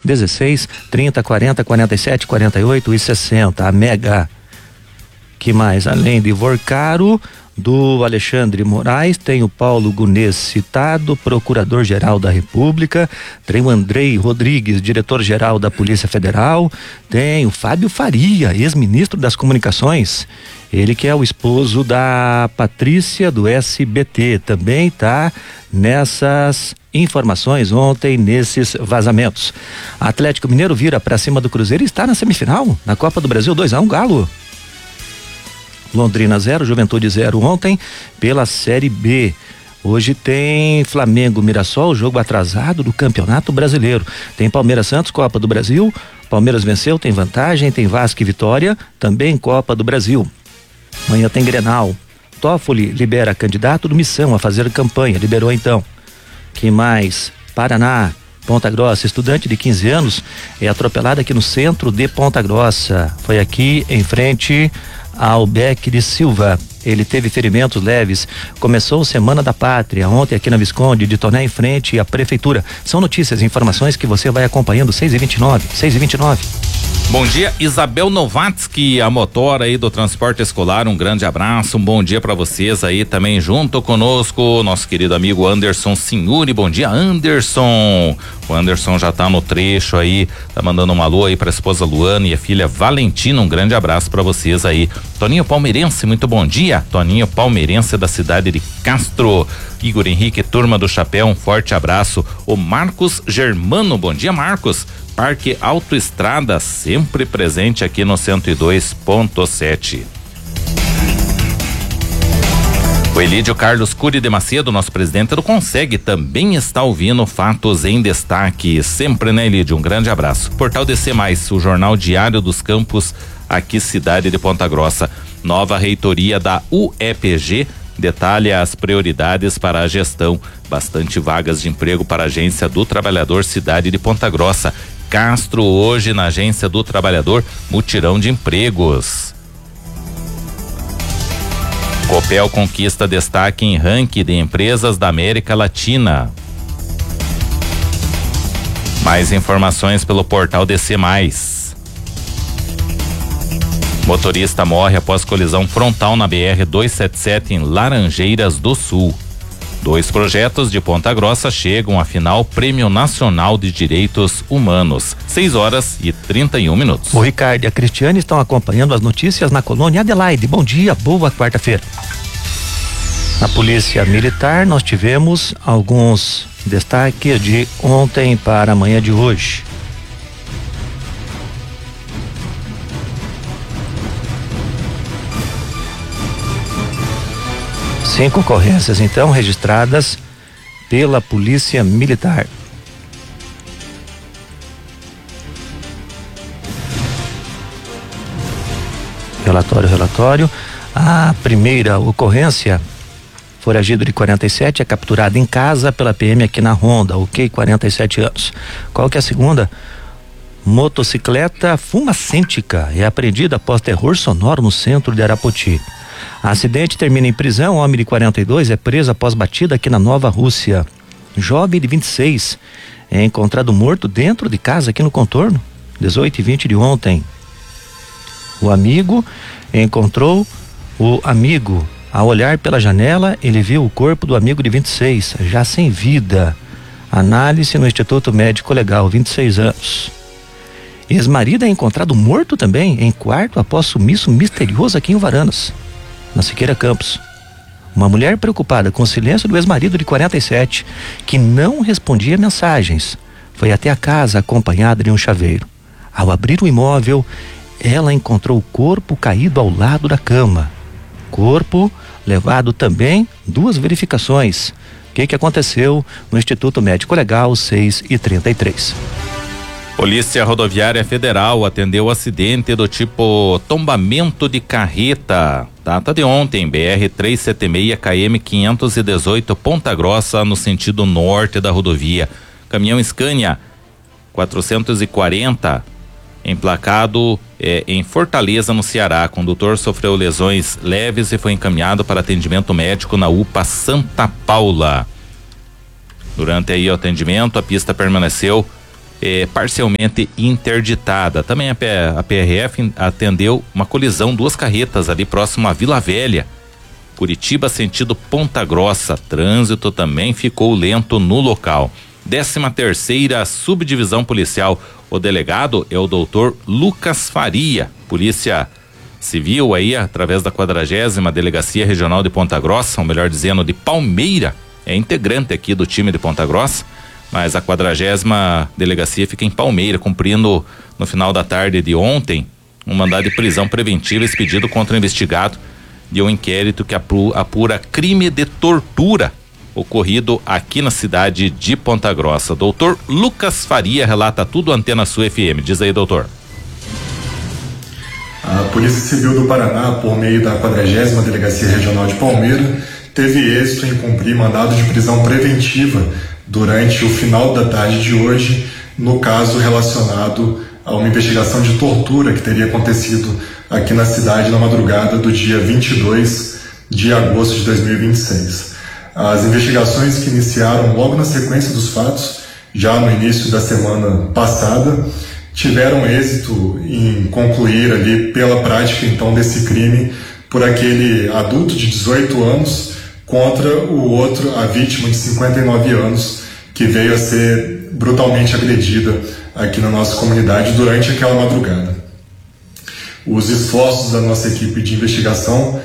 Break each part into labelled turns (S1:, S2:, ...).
S1: 16 30 40 47 48 e 60. A Mega. Que mais? Além de Vorcaro, do Alexandre Moraes, tem o Paulo Gunês citado, Procurador-Geral da República, tem o Andrei Rodrigues, Diretor-Geral da Polícia Federal, tem o Fábio Faria, ex-ministro das Comunicações, ele que é o esposo da Patrícia do SBT, também tá nessas informações ontem nesses vazamentos. Atlético Mineiro vira para cima do Cruzeiro e está na semifinal, na Copa do Brasil, 2-1 Galo. Londrina 0, Juventude 0 ontem pela Série B. Hoje tem Flamengo Mirassol, jogo atrasado do Campeonato Brasileiro. Tem Palmeiras Santos, Copa do Brasil. Palmeiras venceu, tem vantagem, tem Vasco e Vitória, também Copa do Brasil. Amanhã tem Grenal. Toffoli libera candidato do Missão a fazer campanha, liberou então. Que mais? Paraná, Ponta Grossa, estudante de 15 anos é atropelada aqui no centro de Ponta Grossa. Foi aqui em frente ao Beck de Silva. Ele teve ferimentos leves. Começou Semana da Pátria ontem aqui na Visconde de Toné, em frente à prefeitura. São notícias e informações que você vai acompanhando. 6h29.
S2: Bom dia, Isabel Novatsky, a motora aí do transporte escolar, um grande abraço, um bom dia para vocês aí também junto conosco, nosso querido amigo Anderson Signori. Bom dia, Anderson. O Anderson já tá no trecho aí, tá mandando um alô aí pra esposa Luana e a filha Valentina, um grande abraço para vocês aí. Toninho Palmeirense, muito bom dia. Toninho Palmeirense da cidade de Castro. Igor Henrique, turma do Chapéu, um forte abraço. O Marcos Germano, bom dia, Marcos. Parque Autoestrada, sempre presente aqui no 102.7. O Elídio Carlos Cury de Macedo, nosso presidente do Conseg, também está ouvindo Fatos em Destaque. Sempre, né, Elídio? Um grande abraço. Portal DC+, o jornal diário dos campos, aqui cidade de Ponta Grossa. Nova reitoria da UEPG detalha as prioridades para a gestão. Bastante vagas de emprego para a Agência do Trabalhador, cidade de Ponta Grossa. Castro, hoje na Agência do Trabalhador, mutirão de empregos. Copel conquista destaque em ranking de empresas da América Latina. Mais informações pelo portal DC+. Motorista morre após colisão frontal na BR-277 em Laranjeiras do Sul. 2 projetos de Ponta Grossa chegam à final Prêmio Nacional de Direitos Humanos. 6h31.
S1: O Ricardo e a Cristiane estão acompanhando as notícias na colônia Adelaide. Bom dia, boa quarta-feira. Na Polícia Militar nós tivemos alguns destaques de ontem para amanhã de hoje. Cinco ocorrências, então, registradas pela Polícia Militar. Relatório. A primeira ocorrência, foragido de 47, é capturado em casa pela PM aqui na Ronda, ok, 47 anos. Qual que é a segunda? Motocicleta fumacêntica é apreendida após terror sonoro no centro de Arapoti. Acidente termina em prisão, homem de 42 é preso após batida aqui na Nova Rússia. Jovem de 26 é encontrado morto dentro de casa aqui no contorno, 18h20 de ontem. O amigo encontrou o amigo. Ao olhar pela janela, ele viu o corpo do amigo de 26, já sem vida. Análise no Instituto Médico Legal, 26 anos. Ex-marido é encontrado morto também em quarto após sumiço misterioso aqui em Uvaranas, na Siqueira Campos. Uma mulher preocupada com o silêncio do ex-marido de 47, que não respondia mensagens, foi até a casa acompanhada de um chaveiro. Ao abrir o imóvel, ela encontrou o corpo caído ao lado da cama. Corpo levado também 2 verificações. O que aconteceu no Instituto Médico Legal, 6h33.
S2: Polícia Rodoviária Federal atendeu o acidente do tipo tombamento de carreta. Data de ontem, BR-376 KM 518 Ponta Grossa, no sentido norte da rodovia. Caminhão Scania 440, emplacado em Fortaleza, no Ceará. Condutor sofreu lesões leves e foi encaminhado para atendimento médico na UPA Santa Paula. Durante aí o atendimento, a pista permaneceu parcialmente interditada. Também a PRF atendeu uma colisão, 2 carretas ali próximo à Vila Velha, Curitiba sentido Ponta Grossa. Trânsito também ficou lento no local. 13ª Subdivisão Policial. O delegado é o doutor Lucas Faria. Polícia Civil aí, através da 40ª Delegacia Regional de Ponta Grossa, ou melhor dizendo, de Palmeira, é integrante aqui do time de Ponta Grossa, mas a 40ª Delegacia fica em Palmeira, cumprindo no final da tarde de ontem um mandado de prisão preventiva expedido contra o investigado de um inquérito que apura crime de tortura ocorrido aqui na cidade de Ponta Grossa. Doutor Lucas Faria relata tudo, Antena Sul FM. Diz aí, doutor.
S3: A Polícia Civil do Paraná, por meio da 40ª Delegacia Regional de Palmeira, teve êxito em cumprir mandado de prisão preventiva durante o final da tarde de hoje, no caso relacionado a uma investigação de tortura que teria acontecido aqui na cidade na madrugada do dia 22 de agosto de 2026. As investigações que iniciaram logo na sequência dos fatos, já no início da semana passada, tiveram êxito em concluir ali pela prática então desse crime por aquele adulto de 18 anos contra o outro, a vítima de 59 anos, que veio a ser brutalmente agredida aqui na nossa comunidade durante aquela madrugada. Os esforços da nossa equipe de investigação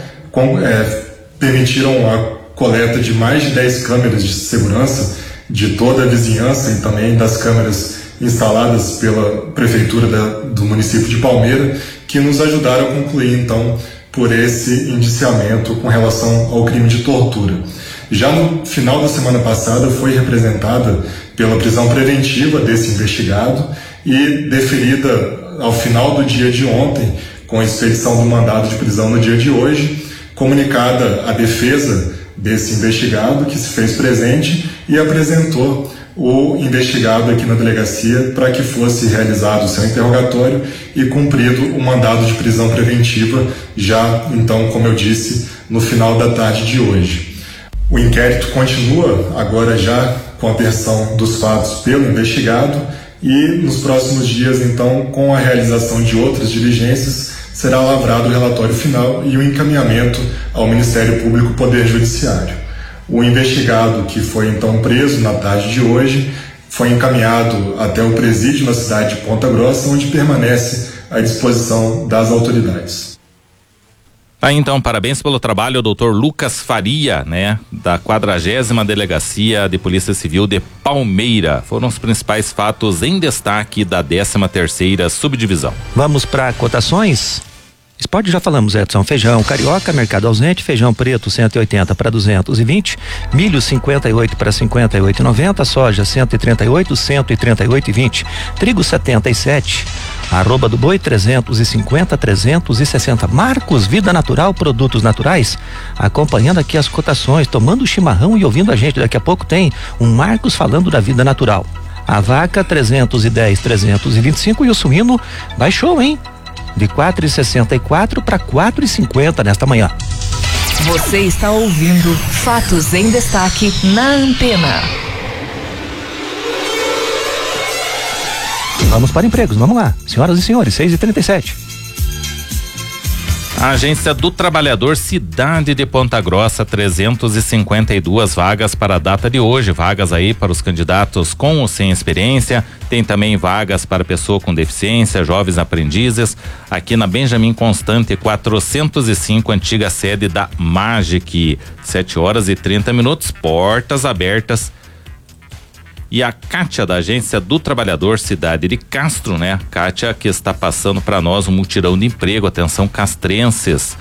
S3: permitiram a coleta de mais de 10 câmeras de segurança de toda a vizinhança e também das câmeras instaladas pela prefeitura do município de Palmeira, que nos ajudaram a concluir então por esse indiciamento com relação ao crime de tortura. Já no final da semana passada foi representada pela prisão preventiva desse investigado e deferida ao final do dia de ontem, com a expedição do mandado de prisão no dia de hoje, comunicada a defesa desse investigado, que se fez presente e apresentou o investigado aqui na delegacia para que fosse realizado o seu interrogatório e cumprido o mandado de prisão preventiva, já então, como eu disse, no final da tarde de hoje. O inquérito continua agora já com a versão dos fatos pelo investigado e nos próximos dias, então, com a realização de outras diligências, será lavrado o relatório final e o encaminhamento ao Ministério Público Poder Judiciário. O investigado, que foi então preso na tarde de hoje, foi encaminhado até o presídio na cidade de Ponta Grossa, onde permanece à disposição das autoridades.
S2: Tá, então, parabéns pelo trabalho, doutor Lucas Faria, né, da 40ª Delegacia de Polícia Civil de Palmeira. Foram os principais fatos em destaque da 13ª Subdivisão.
S1: Vamos para cotações? Sport já falamos, Edson. Feijão carioca, mercado ausente, feijão preto 180 para 220, milho 58 para 58,90, soja 138, 138,20, trigo 77, arroba do boi 350, 360. Marcos Vida Natural, produtos naturais, acompanhando aqui as cotações, tomando chimarrão e ouvindo a gente. Daqui a pouco tem um Marcos falando da vida natural. A vaca 310, 325 e o suíno baixou, hein? De 4,64 para 4,50 nesta manhã.
S4: Você está ouvindo Fatos em Destaque na Antena.
S1: Vamos para empregos, vamos lá. Senhoras e senhores, 6h37.
S2: A Agência do Trabalhador Cidade de Ponta Grossa, 352 vagas para a data de hoje, vagas aí para os candidatos com ou sem experiência, tem também vagas para pessoa com deficiência, jovens aprendizes, aqui na Benjamin Constante 405, antiga sede da Magic, 7h30, portas abertas. E a Kátia, da Agência do Trabalhador Cidade de Castro, né? Kátia, que está passando para nós um mutirão de emprego. Atenção, castrenses.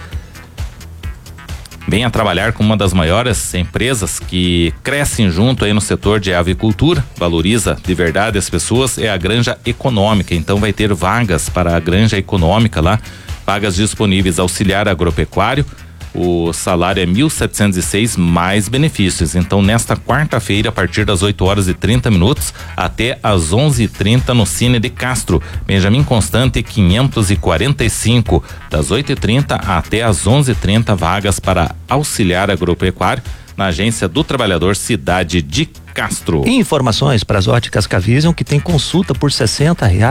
S2: Venha trabalhar com uma das maiores empresas que crescem junto aí no setor de avicultura, valoriza de verdade as pessoas, é a Granja Econômica. Então vai ter vagas para a Granja Econômica lá, vagas disponíveis, auxiliar agropecuário. O salário é 1.706 mais benefícios. Então, nesta quarta-feira, a partir das 8h30 até as 11h30 no Cine de Castro, Benjamin Constante 545, das 8h30 até as 11h30, vagas para auxiliar agropecuário. na Agência do Trabalhador, cidade de Castro.
S1: Informações para as óticas Cavison, que tem consulta por R$60